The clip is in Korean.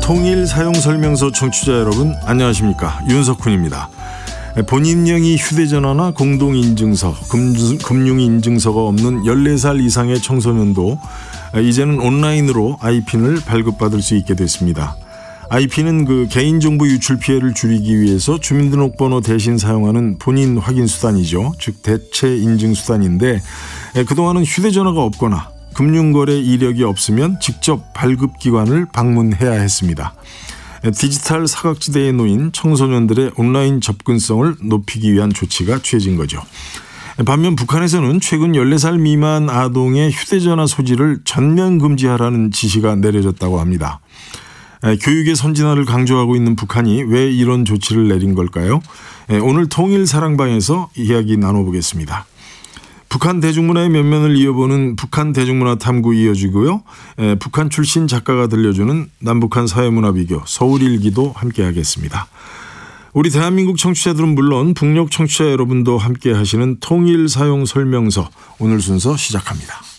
통일 사용 설명서 청취자 여러분 안녕하십니까, 윤석훈입니다. 본인명의 휴대전화나 공동인증서, 금융인증서가 없는 14살 이상의 청소년도 이제는 온라인으로 아이핀을 발급받을 수 있게 됐습니다. 아이핀은 개인정보 유출 피해를 줄이기 위해서 주민등록번호 대신 사용하는 본인 확인 수단이죠. 즉 대체 인증 수단인데, 그동안은 휴대전화가 없거나 금융거래 이력이 없으면 직접 발급기관을 방문해야 했습니다. 디지털 사각지대에 놓인 청소년들의 온라인 접근성을 높이기 위한 조치가 취해진 거죠. 반면 북한에서는 최근 14살 미만 아동의 휴대전화 소지를 전면 금지하라는 지시가 내려졌다고 합니다. 교육의 선진화를 강조하고 있는 북한이 왜 이런 조치를 내린 걸까요? 오늘 통일사랑방에서 이야기 나눠보겠습니다. 북한 대중문화의 면면을 이어보는 북한 대중문화 탐구 이어지고요. 북한 출신 작가가 들려주는 남북한 사회문화 비교 서울일기도 함께하겠습니다. 우리 대한민국 청취자들은 물론 북녘 청취자 여러분도 함께하시는 통일사용 설명서, 오늘 순서 시작합니다.